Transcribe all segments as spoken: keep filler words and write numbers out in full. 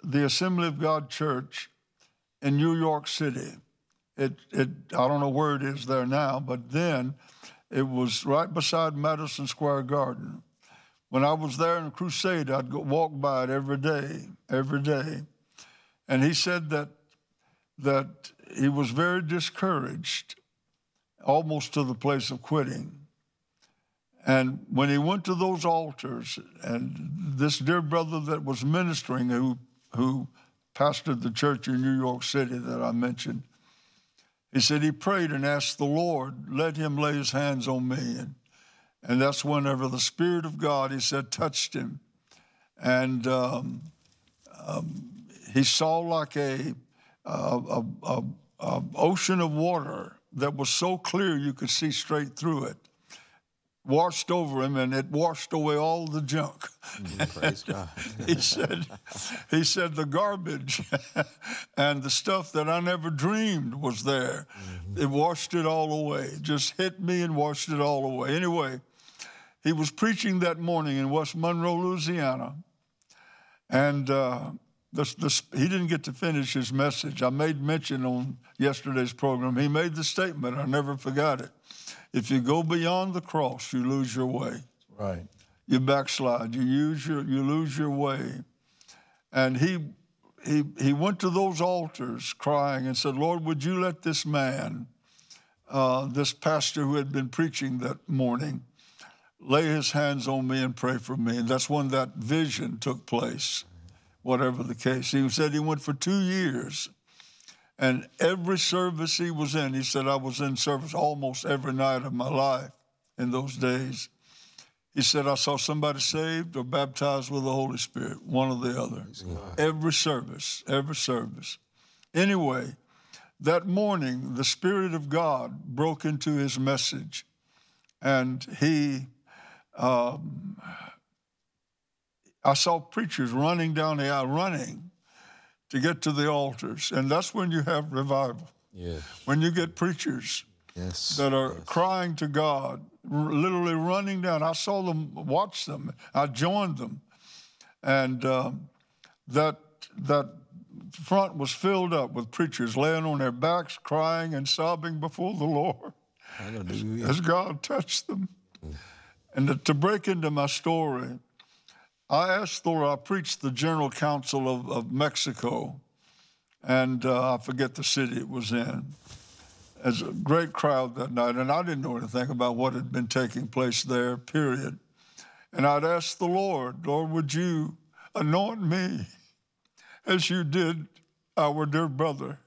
the Assembly of God Church in New York City. It, it, I don't know where it is there now, but then it was right beside Madison Square Garden. When I was there in a crusade, I'd go, walk by it every day, every day. And he said that, that he was very discouraged, almost to the place of quitting. And when he went to those altars, and this dear brother that was ministering, who, who pastored the church in New York City that I mentioned, he said he prayed and asked the Lord, let him lay his hands on me. And, and that's whenever the Spirit of God, he said, touched him. And um, um, he saw like a, a, a, a, a ocean of water that was so clear you could see straight through it, washed over him, and it washed away all the junk. Mm, praise God. he said, he said the garbage and the stuff that I never dreamed was there, mm-hmm. it washed it all away. Just hit me and washed it all away. Anyway, he was preaching that morning in West Monroe, Louisiana, and uh, this, this, he didn't get to finish his message. I made mention on yesterday's program. He made the statement, I never forgot it. If you go beyond the cross, you lose your way. Right. You backslide. You use your. You lose your way. And he, he, he went to those altars crying and said, "Lord, would you let this man, uh, this pastor who had been preaching that morning, lay his hands on me and pray for me?" And that's when that vision took place. Whatever the case, he said he went for two years. And every service he was in, he said, I was in service almost every night of my life in those days. He said, I saw somebody saved or baptized with the Holy Spirit, one or the other. Every service, every service. Anyway, that morning, the Spirit of God broke into his message. And he, um, I saw preachers running down the aisle, running to get to the altars. And that's when you have revival. Yes. When you get preachers yes. that are yes. crying to God, r- literally running down. I saw them, watch them. I joined them. And um, that, that front was filled up with preachers laying on their backs, crying and sobbing before the Lord. Hallelujah. As God touched them. Mm. And to, to break into my story, I asked the Lord, I preached the General Council of, of Mexico, and uh, I forget the city it was in. There's a great crowd that night, and I didn't know anything about what had been taking place there, period. And I'd asked the Lord, Lord, would you anoint me as you did our dear brother?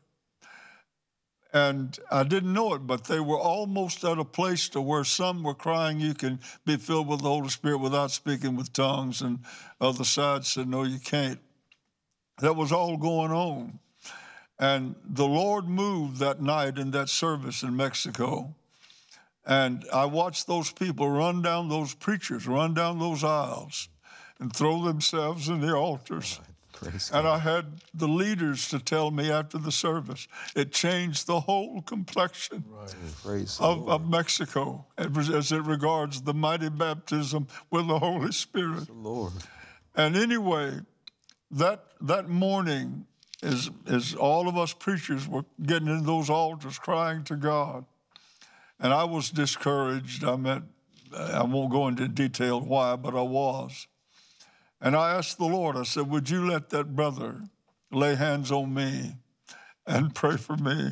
And I didn't know it, but they were almost at a place to where some were crying, you can be filled with the Holy Spirit without speaking with tongues, and other side said, no, you can't. That was all going on. And the Lord moved that night in that service in Mexico. And I watched those people run down, those preachers run down those aisles and throw themselves in the altars. Praise and God. I had the leaders to tell me after the service, it changed the whole complexion Right. Praise of, of Mexico as, as it regards the mighty baptism with the Holy Spirit. Praise the Lord. And anyway, that that morning, as, as all of us preachers were getting in those altars crying to God, and I was discouraged. I meant, I won't go into detail why, but I was. And I asked the Lord, I said, would you let that brother lay hands on me and pray for me?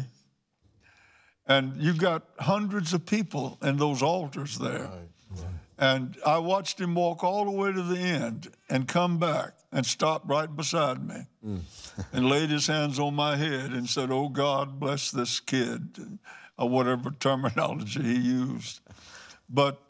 And you got hundreds of people in those altars there. Right, right. And I watched him walk all the way to the end and come back and stop right beside me mm. and laid his hands on my head and said, oh, God, bless this kid, or whatever terminology he used. But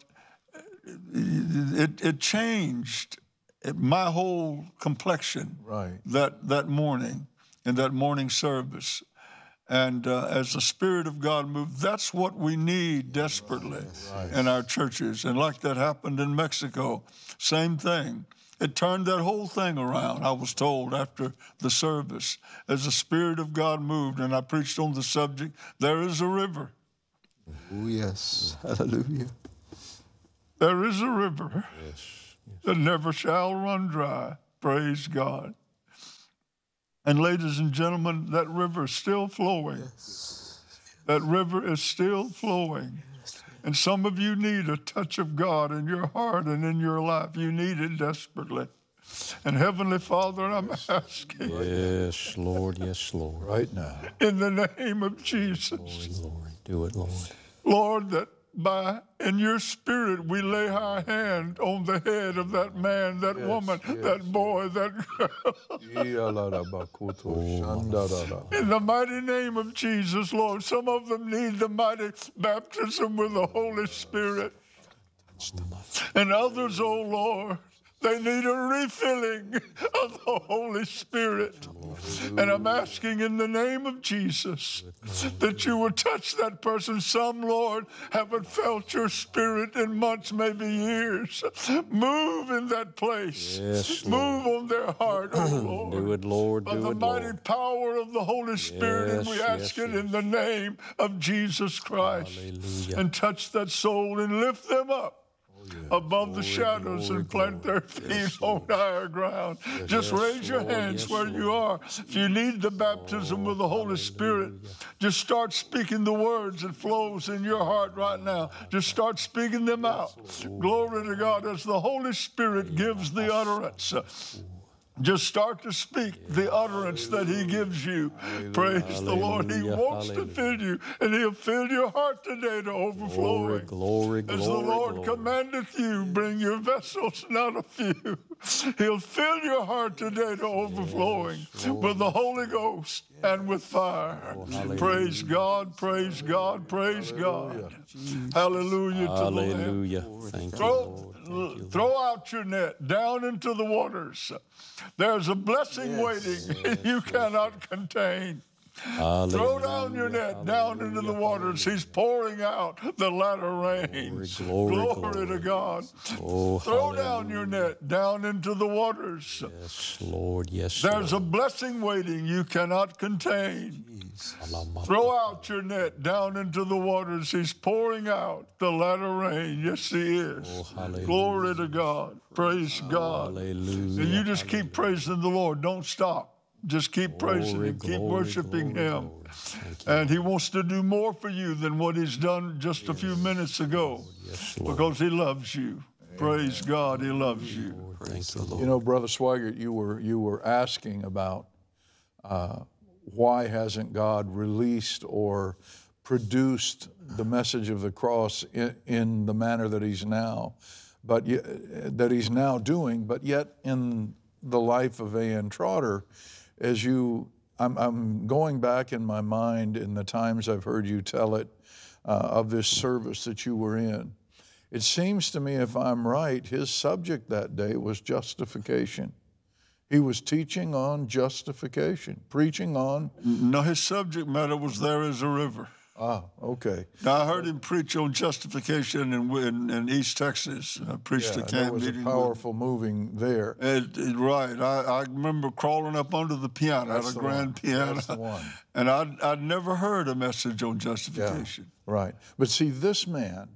it, it changed my whole complexion right. that, that morning in that morning service. And uh, as the Spirit of God moved, that's what we need desperately right. in our churches. And like that happened in Mexico, same thing. It turned that whole thing around, I was told, after the service. As the Spirit of God moved, and I preached on the subject, there is a river. Oh, yes. Hallelujah. There is a river. Yes. That never shall run dry. Praise God. And ladies and gentlemen, that river is still flowing. That river is still flowing. And some of you need a touch of God in your heart and in your life. You need it desperately. And Heavenly Father, I'm asking Yes, Lord. Yes, Lord. Right now. in the name of Jesus, Glory, glory. Do it, Lord. Lord, that by in your spirit we lay our hand on the head of that man, that Yes, woman, yes, that boy, that girl. In the mighty name of Jesus, Lord, some of them need the mighty baptism with the Holy Spirit. And others, oh Lord, they need a refilling of the Holy Spirit. And I'm asking in the name of Jesus that you would touch that person. Some, Lord, haven't felt your spirit in months, maybe years. Move in that place. Yes, Move on their heart, oh Lord. Do it, Lord. By Do the it, mighty Lord. power of the Holy Spirit, and we Yes, ask yes, it in the name of Jesus Christ. Hallelujah. And touch that soul and lift them up above the shadows glory, and plant glory. their feet Yes, on Lord. higher ground. just Yes, raise your Lord. hands Yes, where you Lord. are. If you need the baptism Oh, of the Holy Spirit, hallelujah. just start speaking the words that flows in your heart right now. Just start speaking them out. Glory to God as the Holy Spirit gives the utterance. Just start to speak the utterance that he gives you. Praise the Lord. He Hallelujah. wants to Hallelujah. fill you, and he'll fill your heart today to Glory, overflowing. glory, As the glory, Lord glory. commandeth you, bring your vessels, not a few. He'll fill your heart today to overflowing with the Holy Ghost and with fire. hallelujah. Praise God, praise God, praise God. Hallelujah to the Lamb. Hallelujah. Thank you, Throw, Lord. Thank you, Lord. throw out your net down into the waters. There's a blessing waiting you cannot contain. Throw down your net down into the waters. He's pouring out the latter rains. Glory, glory, Glory to glory. God. Oh, Throw down your net down into the waters. yes, Lord. Yes, There's a Lord. blessing waiting you cannot contain. Throw out your net down into the waters. He's pouring out the latter rain. Yes, he is. Oh, hallelujah. Glory to God. Praise God. Hallelujah. And you just keep praising the Lord. Don't stop. Just keep praising Glory, Him. Keep glory, worshiping glory, Him. glory. Thank you. And He wants to do more for you than what He's done just a few minutes ago. Yes, Lord. Because He loves you. Praise God, He loves you. Lord, thank you, Lord. You know, Brother Swigert, you were you were asking about uh, why hasn't God released or produced the message of the cross in, in the manner that He's now, but ye, that He's now doing, but yet in the life of A N Trotter, as you, I'm, I'm going back in my mind in the times I've heard you tell it uh, of this service that you were in. It seems to me, if I'm right, his subject that day was justification. He was teaching on justification, preaching on, No, His subject matter was there is a river. ah, okay. Now, I heard him preach on justification in, in, in East Texas. I preached Yeah, a there camp was a meeting. with- powerful moving there. It, it, right. I, I remember crawling up under the piano. I That's had a the grand one. piano. That's the one. And I'd, I'd never heard a message on Yeah, justification. right. But see, this man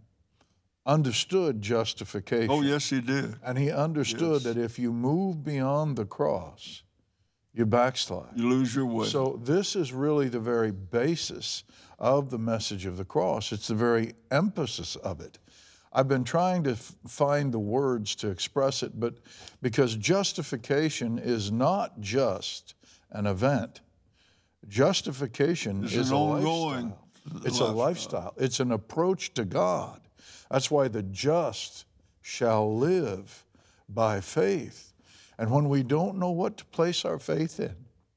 understood justification. Oh, yes, he did. And he understood Yes. that if you move beyond the cross, you backslide. You lose your way. So this is really the very basis of the message of the cross. It's the very emphasis of it. I've been trying to f- find the words to express it, but because justification is not just an event. Justification It's is an a ongoing lifestyle. It's a lifestyle. It's an approach to God. That's why the just shall live by faith. And when we don't know what to place our faith in,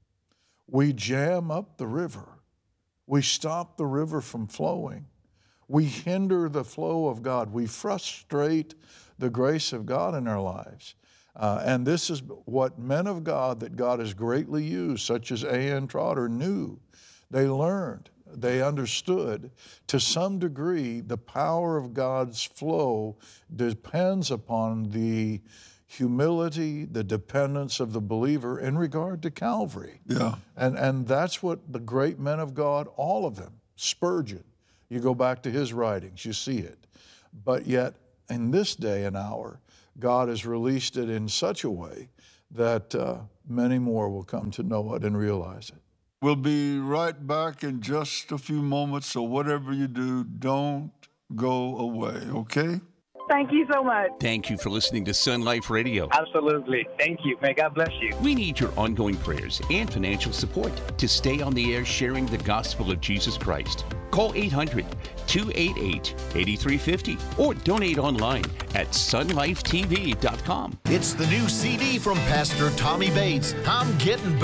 we jam up the river. We stop the river from flowing. We hinder the flow of God. We frustrate the grace of God in our lives. Uh, and this is what men of God that God has greatly used, such as A N Trotter, knew. They learned, they understood. To some degree, the power of God's flow depends upon the humility, the dependence of the believer in regard to Calvary. Yeah. And, and that's what the great men of God, all of them, Spurgeon, you go back to his writings, you see it. But yet, in this day and hour, God has released it in such a way that uh, many more will come to know it and realize it. We'll be right back in just a few moments, so whatever you do, don't go away, okay? Thank you so much. Thank you for listening to Sun Life Radio. Absolutely. Thank you. May God bless you. We need your ongoing prayers and financial support to stay on the air sharing the gospel of Jesus Christ. Call eight hundred, two eight eight, eight three five zero or donate online at sun life t v dot com. It's the new C D from Pastor Tommy Bates. I'm getting back.